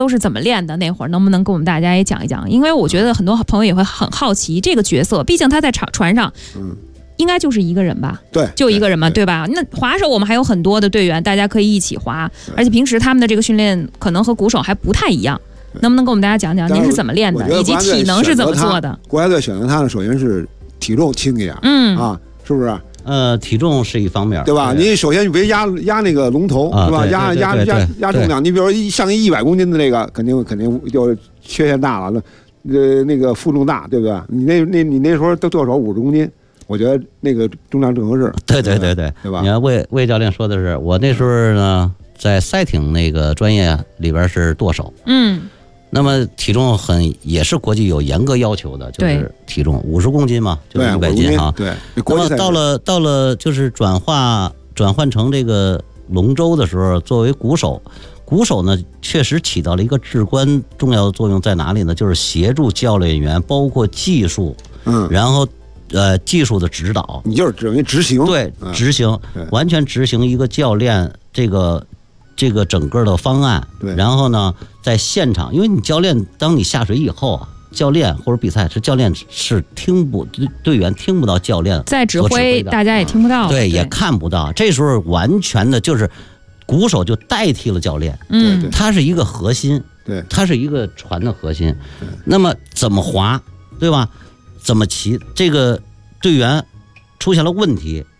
都是怎么练的？那会儿能不能跟我们大家也讲一讲？因为我觉得很多朋友也会很好奇这个角色，毕竟他在船上，应该就是一个人吧？ 对， 就一个人嘛，对吧？那滑手我们还有很多的队员，大家可以一起滑，而且平时他们的这个训练可能和鼓手还不太一样。能不能跟我们大家讲讲您是怎么练的，以及体能是怎么做的？ 国家队选择他呢，首先是体重轻一点，是不是？ 体重是一方面， 对吧？你首先你别压那个龙头，是吧？压重量，你比如像100公斤的那个，肯定就缺陷大了，那个负重大，对不对？你那时候都剁手50公斤，我觉得那个重量正合适。 对吧？ 你看魏教练说的是，我那时候呢在赛艇那个专业里边是剁手，那么体重也是国际有严格要求的，就是体重50公斤嘛，就是100斤哈。 对。 那么到了就是转换成这个龙舟的时候，作为鼓手呢，确实起到了一个至关重要的作用，在哪里呢？就是协助教练员，包括技术，然后技术的指导， 你就是等于执行， 对，执行，完全执行一个教练这个整个的方案，然后呢，在现场，因为你教练当你下水以后啊，教练或者比赛是教练是队员听不到教练在指挥，大家也听不到， 对，也看不到。这时候完全的就是鼓手就代替了教练，他是一个核心， 对， 他是一个船的核心。那么怎么划，对吧？怎么骑，这个队员出现了问题，